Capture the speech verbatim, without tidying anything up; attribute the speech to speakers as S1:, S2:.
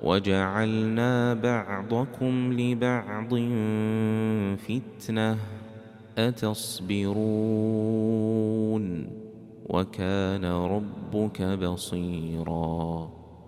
S1: وجعلنا بعضكم لبعض فتنة أتصبرون وكان ربك بصيراً.